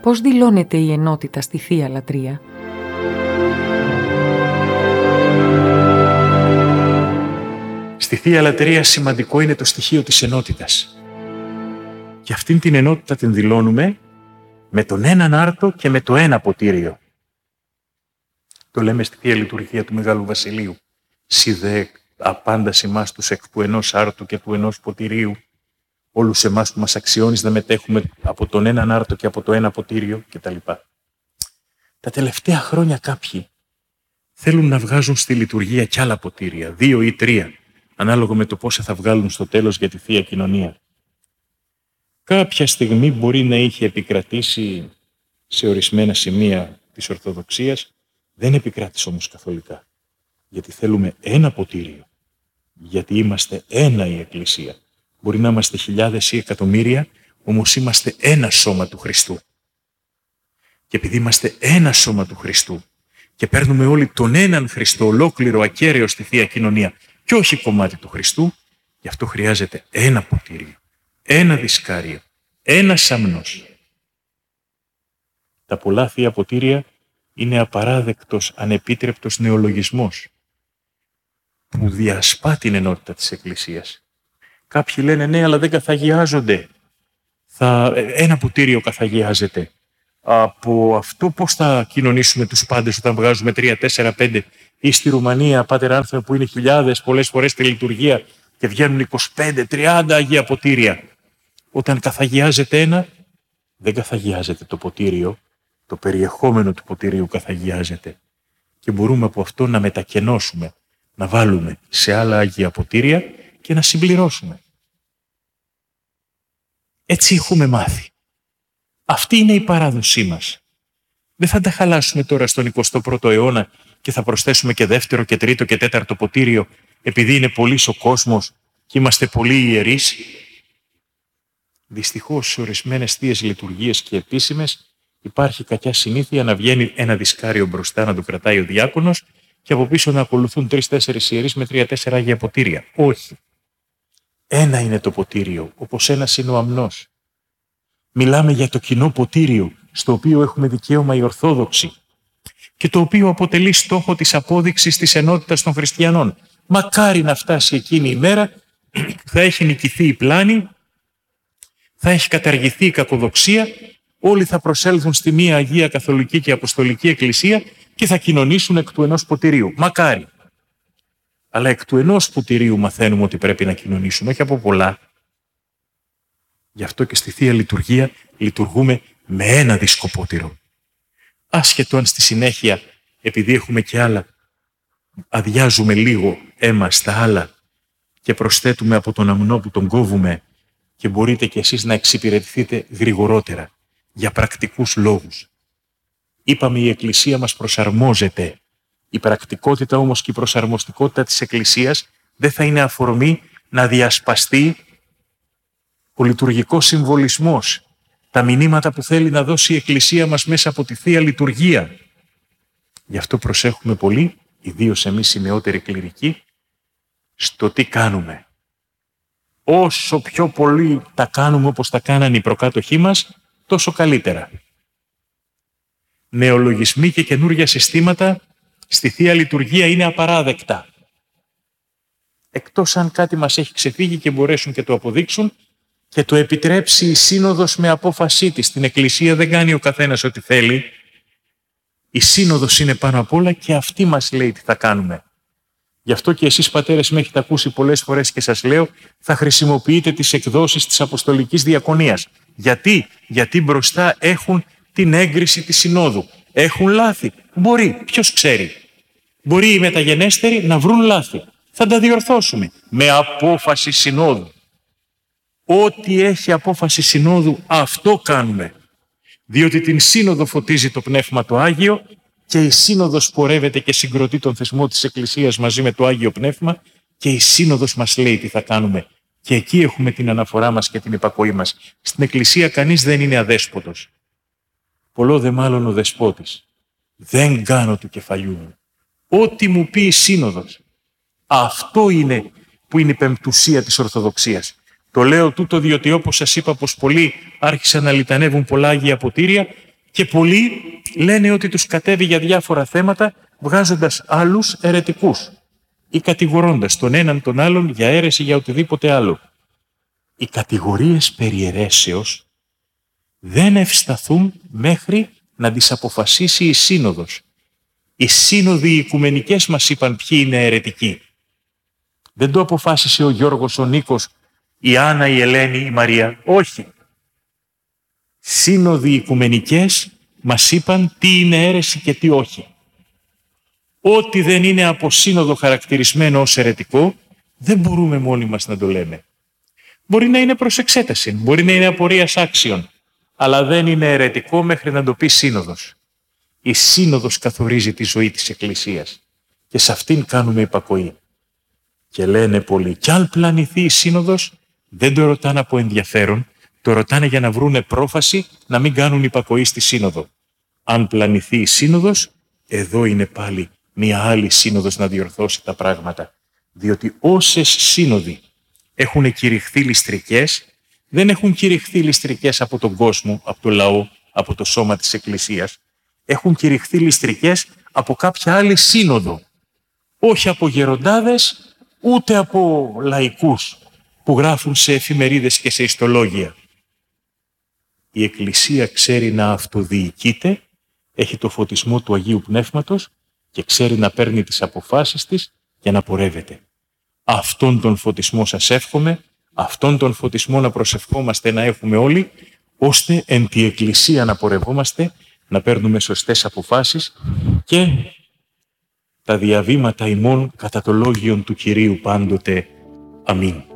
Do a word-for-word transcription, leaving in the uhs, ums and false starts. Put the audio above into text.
Πώς δηλώνεται η ενότητα στη Θεία Λατρεία? Στη Θεία Λατρεία σημαντικό είναι το στοιχείο της ενότητας. Και αυτήν την ενότητα την δηλώνουμε με τον έναν άρτο και με το ένα ποτήριο. Το λέμε στη Θεία Λειτουργία του Μεγάλου Βασιλείου. Σι δε απάντας ημάς τους εκ του ενός άρτου και του ενός ποτηρίου, όλους εμάς που μας αξιώνεις να μετέχουμε από τον έναν άρτο και από το ένα ποτήριο κτλ. Τα τελευταία χρόνια κάποιοι θέλουν να βγάζουν στη λειτουργία κι άλλα ποτήρια, δύο ή τρία, ανάλογα με το πόσα θα βγάλουν στο τέλος για τη Θεία Κοινωνία. Κάποια στιγμή μπορεί να είχε επικρατήσει σε ορισμένα σημεία της Ορθοδοξίας, δεν επικράτησε όμως καθολικά. Γιατί θέλουμε ένα ποτήριο. Γιατί είμαστε ένα η Εκκλησία. Μπορεί να είμαστε χιλιάδες ή εκατομμύρια, όμως είμαστε ένα σώμα του Χριστού. Και επειδή είμαστε ένα σώμα του Χριστού και παίρνουμε όλοι τον έναν Χριστό ολόκληρο ακέραιο στη Θεία Κοινωνία και όχι κομμάτι του Χριστού, γι' αυτό χρειάζεται ένα ποτήριο, ένα δισκάριο, ένα σαμνός. Τα πολλά Θεία ποτήρια είναι απαράδεκτος, ανεπίτρεπτος νεολογισμός που διασπά την ενότητα της Εκκλησίας. Κάποιοι λένε ναι, αλλά δεν καθαγιάζονται. Θα, ένα ποτήριο καθαγιάζεται. Από αυτό πώς θα κοινωνήσουμε τους πάντες όταν βγάζουμε τρία, τέσσερα, πέντε ή στη Ρουμανία, Πάτερ άνθρωποι που είναι χιλιάδες πολλές φορές στη λειτουργία και βγαίνουν είκοσι πέντε, τριάντα Αγία ποτήρια. Όταν καθαγιάζεται ένα, δεν καθαγιάζεται το ποτήριο, το περιεχόμενο του ποτηρίου καθαγιάζεται. Και μπορούμε από αυτό να μετακενώσουμε, να βάλουμε σε άλλα Αγία ποτήρια και να συμπληρώσουμε. Έτσι έχουμε μάθει. Αυτή είναι η παράδοσή μας. Δεν θα τα χαλάσουμε τώρα στον εικοστό πρώτο αιώνα και θα προσθέσουμε και δεύτερο και τρίτο και τέταρτο ποτήριο επειδή είναι πολύς ο κόσμος και είμαστε πολύ ιερείς. Δυστυχώς σε ορισμένες θείες λειτουργίες και επίσημες υπάρχει κακιά συνήθεια να βγαίνει ένα δισκάριο μπροστά να το κρατάει ο διάκονος και από πίσω να ακολουθούν τρεις-τέσσερις ιερείς με τρία-τέσσερα Άγια ποτήρια. Όχι. Ένα είναι το ποτήριο, όπως ένας είναι ο αμνός. Μιλάμε για το κοινό ποτήριο, στο οποίο έχουμε δικαίωμα οι Ορθόδοξοι και το οποίο αποτελεί στόχο της απόδειξης της ενότητας των χριστιανών. Μακάρι να φτάσει εκείνη η μέρα, θα έχει νικηθεί η πλάνη, θα έχει καταργηθεί η κακοδοξία, όλοι θα προσέλθουν στη μία Αγία Καθολική και Αποστολική Εκκλησία και θα κοινωνήσουν εκ του ενός ποτηρίου. Μακάρι. Αλλά εκ του ενός ποτηρίου μαθαίνουμε ότι πρέπει να κοινωνήσουμε, όχι από πολλά. Γι' αυτό και στη Θεία Λειτουργία λειτουργούμε με ένα δισκοπότηρο. Άσχετο αν στη συνέχεια, επειδή έχουμε και άλλα, αδειάζουμε λίγο αίμα στα άλλα και προσθέτουμε από τον αμνό που τον κόβουμε και μπορείτε κι εσείς να εξυπηρετηθείτε γρηγορότερα, για πρακτικούς λόγους. Είπαμε η Εκκλησία μας προσαρμόζεται. Η πρακτικότητα όμως και η προσαρμοστικότητα της Εκκλησίας δεν θα είναι αφορμή να διασπαστεί ο λειτουργικός συμβολισμός, τα μηνύματα που θέλει να δώσει η Εκκλησία μας μέσα από τη Θεία Λειτουργία. Γι' αυτό προσέχουμε πολύ, ιδίως εμείς οι νεότεροι κληρικοί, στο τι κάνουμε. Όσο πιο πολύ τα κάνουμε όπως τα κάνανε οι προκάτοχοί μας, τόσο καλύτερα. Νεολογισμοί και καινούργια συστήματα στη Θεία Λειτουργία είναι απαράδεκτα. Εκτός αν κάτι μας έχει ξεφύγει και μπορέσουν και το αποδείξουν και το επιτρέψει η Σύνοδος με απόφασή της. Στην Εκκλησία δεν κάνει ο καθένας ό,τι θέλει. Η Σύνοδος είναι πάνω απ' όλα και αυτή μας λέει τι θα κάνουμε. Γι' αυτό και εσείς πατέρες με έχετε ακούσει πολλές φορές και σας λέω, θα χρησιμοποιείτε τις εκδόσεις της Αποστολικής Διακονίας. Γιατί? Γιατί μπροστά έχουν την έγκριση της Συνόδου. Έχουν λάθη. Μπορεί. Ποιος ξέρει. Μπορεί οι μεταγενέστεροι να βρουν λάθη. Θα τα διορθώσουμε. Με απόφαση Συνόδου. Ό,τι έχει απόφαση Συνόδου, αυτό κάνουμε. Διότι την Σύνοδο φωτίζει το Πνεύμα το Άγιο και η Σύνοδος πορεύεται και συγκροτεί τον θεσμό της Εκκλησίας μαζί με το Άγιο Πνεύμα και η Σύνοδος μας λέει τι θα κάνουμε. Και εκεί έχουμε την αναφορά μας και την υπακοή μας. Στην Εκκλησία κανείς δεν είναι αδέσποτος. Πολλό δε μάλλον ο δεσπότης. Δεν κάνω του κεφαλιού μου. Ό,τι μου πει η Σύνοδος. Αυτό είναι που είναι η πεμπτουσία της Ορθοδοξίας. Το λέω τούτο διότι όπως σας είπα πως πολλοί άρχισαν να λιτανεύουν πολλά Άγια ποτήρια Και πολλοί λένε ότι τους κατέβει για διάφορα θέματα βγάζοντας άλλους αιρετικούς ή κατηγορώντας τον έναν τον άλλον για αίρεση για οτιδήποτε άλλο. Οι κατηγορίες περί αιρέσεως δεν ευσταθούν μέχρι να τις αποφασίσει η Σύνοδος. Οι σύνοδοι οι οικουμενικές μας είπαν ποιοι είναι αιρετικοί. Δεν το αποφάσισε ο Γιώργος, ο Νίκος, η Άννα, η Ελένη, η Μαρία. Όχι. Σύνοδοι οικουμενικές μας είπαν τι είναι αίρεση και τι όχι. Ό,τι δεν είναι από σύνοδο χαρακτηρισμένο ως αιρετικό, δεν μπορούμε μόνοι μας να το λέμε. Μπορεί να είναι προς εξέταση, μπορεί να είναι απορίας άξιων, αλλά δεν είναι αιρετικό μέχρι να το πει σύνοδος. Η σύνοδος καθορίζει τη ζωή της Εκκλησίας και σε αυτήν κάνουμε υπακοή. Και λένε πολλοί, κι αν πλανηθεί η σύνοδος, δεν το ρωτάνε από ενδιαφέρον, το ρωτάνε για να βρούνε πρόφαση να μην κάνουν υπακοή στη σύνοδο. Αν πλανηθεί η σύνοδος, εδώ είναι πάλι μια άλλη σύνοδος να διορθώσει τα πράγματα. Διότι όσες σύνοδοι έχουν κηρυχθεί ληστρικές, δεν έχουν κηρυχθεί ληστρικές από τον κόσμο, από το λαό, από το σώμα της Εκκλησίας. Έχουν κηρυχθεί ληστρικές από κάποια άλλη σύνοδο. Όχι από γεροντάδες, ούτε από λαϊκούς που γράφουν σε εφημερίδες και σε ιστολόγια. Η Εκκλησία ξέρει να αυτοδιοικείται, έχει το φωτισμό του Αγίου Πνεύματος και ξέρει να παίρνει τις αποφάσεις της για να πορεύεται. Αυτόν τον φωτισμό σας εύχομαι, αυτόν τον φωτισμό να προσευχόμαστε να έχουμε όλοι, ώστε εν τη Εκκλησία να πορευόμαστε, να παίρνουμε σωστές αποφάσεις και τα διαβήματα ημών κατά το λόγιον του Κυρίου πάντοτε. Αμήν.